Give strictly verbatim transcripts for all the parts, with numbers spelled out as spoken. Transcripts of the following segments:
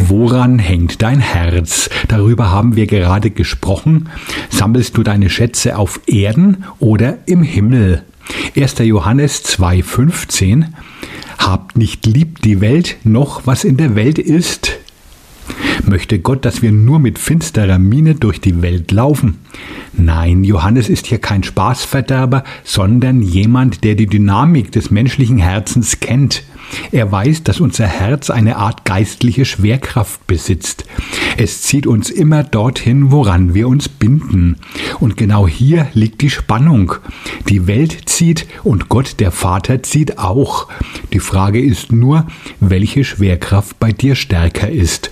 Woran hängt dein Herz? Darüber haben wir gerade gesprochen. Sammelst du deine Schätze auf Erden oder im Himmel? erster Johannes zwei fünfzehn. Habt nicht lieb die Welt, noch was in der Welt ist. Möchte Gott, dass wir nur mit finsterer Miene durch die Welt laufen? Nein, Johannes ist hier kein Spaßverderber, sondern jemand, der die Dynamik des menschlichen Herzens kennt. Er weiß, dass unser Herz eine Art geistliche Schwerkraft besitzt. Es zieht uns immer dorthin, woran wir uns binden. Und genau hier liegt die Spannung. Die Welt zieht und Gott, der Vater, zieht auch. Die Frage ist nur, welche Schwerkraft bei dir stärker ist.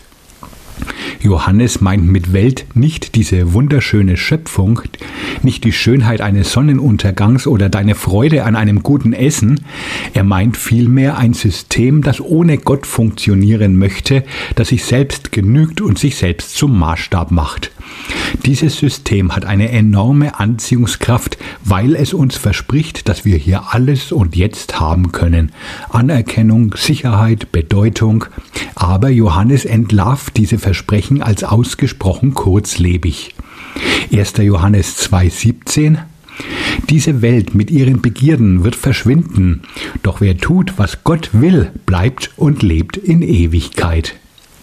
Johannes meint mit Welt nicht diese wunderschöne Schöpfung, nicht die Schönheit eines Sonnenuntergangs oder deine Freude an einem guten Essen. Er meint vielmehr ein System, das ohne Gott funktionieren möchte, das sich selbst genügt und sich selbst zum Maßstab macht. Dieses System hat eine enorme Anziehungskraft, weil es uns verspricht, dass wir hier alles und jetzt haben können. Anerkennung, Sicherheit, Bedeutung. Aber Johannes entlarvt diese Versprechen als ausgesprochen kurzlebig. erster Johannes zwei siebzehn. Diese Welt mit ihren Begierden wird verschwinden, doch wer tut, was Gott will, bleibt und lebt in Ewigkeit.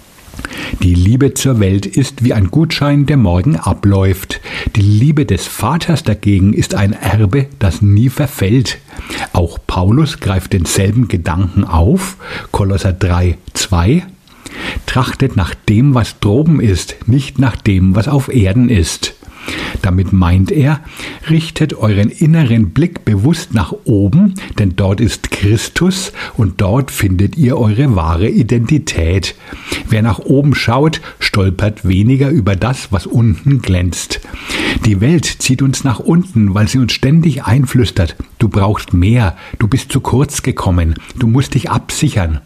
Die Liebe zur Welt ist wie ein Gutschein, der morgen abläuft. Die Liebe des Vaters dagegen ist ein Erbe, das nie verfällt. Auch Paulus greift denselben Gedanken auf, Kolosser drei zwei. Trachtet nach dem, was droben ist, nicht nach dem, was auf Erden ist. Damit meint er, richtet euren inneren Blick bewusst nach oben, denn dort ist Christus und dort findet ihr eure wahre Identität. Wer nach oben schaut, stolpert weniger über das, was unten glänzt. Die Welt zieht uns nach unten, weil sie uns ständig einflüstert, du brauchst mehr, du bist zu kurz gekommen, du musst dich absichern.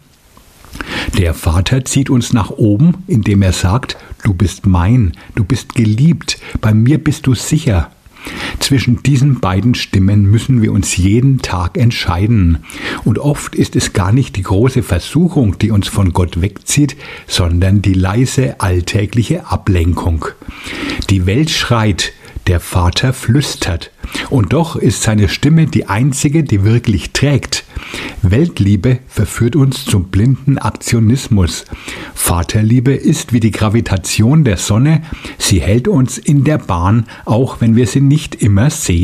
Der Vater zieht uns nach oben, indem er sagt, du bist mein, du bist geliebt, bei mir bist du sicher. Zwischen diesen beiden Stimmen müssen wir uns jeden Tag entscheiden. Und oft ist es gar nicht die große Versuchung, die uns von Gott wegzieht, sondern die leise alltägliche Ablenkung. Die Welt schreit, der Vater flüstert. Und doch ist seine Stimme die einzige, die wirklich trägt. Weltliebe verführt uns zum blinden Aktionismus. Vaterliebe ist wie die Gravitation der Sonne. Sie hält uns in der Bahn, auch wenn wir sie nicht immer sehen.